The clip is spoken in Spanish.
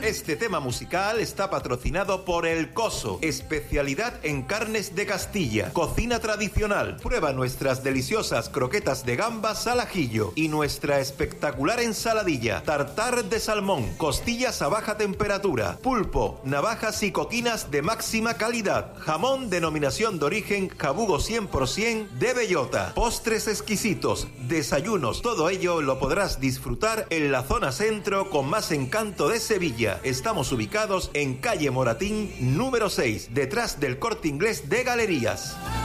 Este tema musical está patrocinado por El Coso, especialidad en carnes de Castilla, cocina tradicional. Prueba nuestras deliciosas croquetas de gambas al ajillo y nuestra espectacular ensaladilla, tartar de salmón, costillas a baja temperatura, pulpo, navajas y coquinas de máxima calidad, jamón denominación de origen Jabugo 100% de bellota, postres exquisitos, desayunos, todo ello lo podrás disfrutar en la zona centro con más encanto de Sevilla. Estamos ubicados en calle Moratín número 6, detrás del Corte Inglés de Galerías.